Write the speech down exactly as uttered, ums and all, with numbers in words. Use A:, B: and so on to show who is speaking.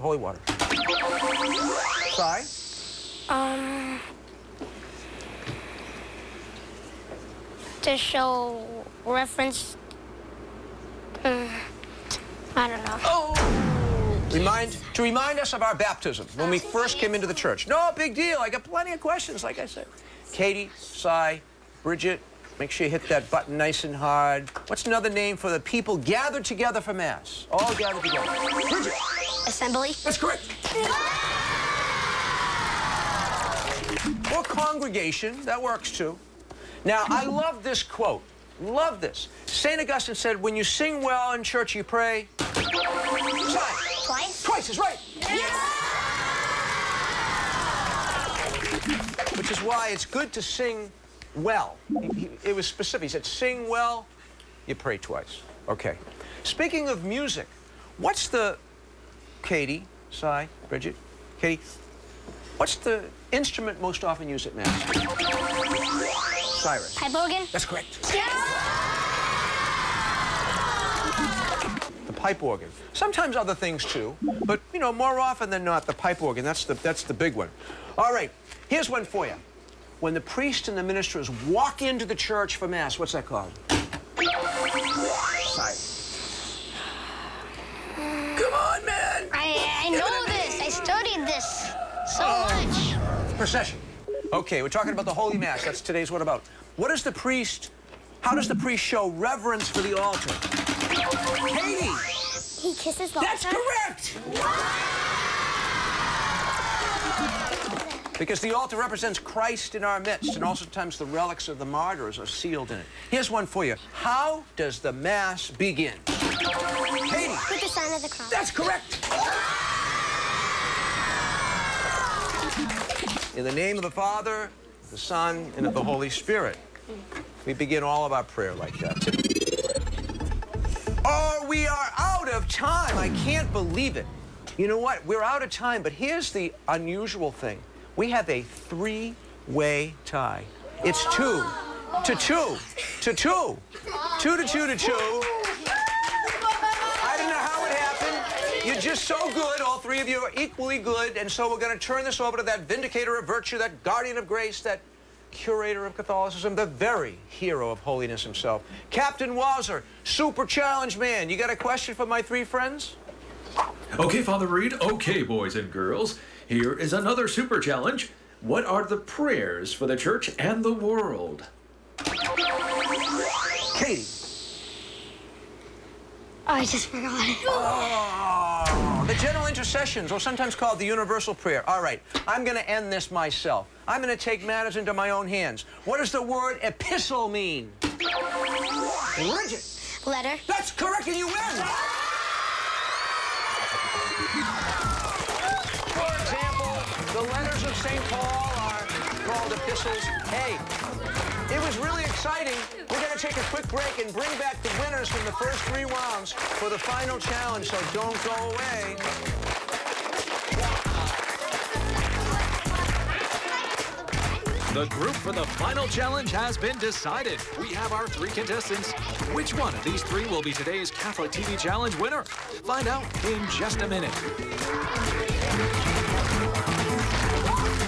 A: holy water. Sai?
B: Um, to show reference, um, I don't know.
A: Oh! Remind, to remind us of our baptism when we first came into the church. No big deal. I got plenty of questions, like I said. Katie, Sai, Bridget, make sure you hit that button nice and hard. What's another name for the people gathered together for Mass? All gathered together. Bridget.
B: Assembly.
A: That's correct. Or congregation, that works too. Now, I love this quote. Love this. Saint Augustine said, when you sing well in church, you pray. Sai.
B: Twice?
A: Twice is right.
B: Yes.
A: Which is why it's good to sing well. He, he, it was specific. He said, sing well, you pray twice. Okay. Speaking of music, what's the... Katie, Sai, Bridget, Katie, what's the instrument most often used at Mass? Cyrus.
B: Pipe organ?
A: That's correct.
B: Yes.
A: The pipe organ. Sometimes other things too, but you know, more often than not, the pipe organ. That's the that's the big one. All right, here's one for you. When the priest and the ministers walk into the church for Mass, what's that called? Sai. Come on, man.
B: I, I know this. I studied this so much.
A: Procession. Okay, we're talking about the Holy Mass. That's today's what about. What does the priest, how does the priest show reverence for the altar? Katie!
B: He kisses the
A: That's
B: altar?
A: correct! Because the altar represents Christ in our midst, and also sometimes the relics of the martyrs are sealed in it. Here's one for you. How does the Mass begin? Katie!
B: With the sign of the cross.
A: That's correct! In the name of the Father, the Son, and of the Holy Spirit. We begin all of our prayer like that. Oh, we are out of time. I can't believe it. You know what? We're out of time, but here's the unusual thing. We have a three-way tie. It's two to two to two. Two to two to two. I don't know how it happened. You're just so good. All three of you are equally good. And so we're going to turn this over to that vindicator of virtue, that guardian of grace, that curator of Catholicism, the very hero of holiness himself. Captain Wauser, super challenge man. You got a question for my three friends?
C: Okay, Father Reed. Okay, boys and girls. Here is another super challenge. What are the prayers for the church and the world?
A: Katie.
B: Oh, I just forgot it.
A: Oh, the general intercessions, or sometimes called the universal prayer. All right, I'm going to end this myself. I'm going to take matters into my own hands. What does the word epistle mean? Bridget.
B: Letter.
A: That's correct, and you win. For example, the letters of Saint Paul are called epistles. Hey, it was really exciting. We're going to take a quick break and bring back the winners from the first three rounds for the final challenge, so don't go away.
D: The group for the final challenge has been decided. We have our three contestants. Which one of these three will be today's Catholic T V Challenge winner? Find out in just a minute.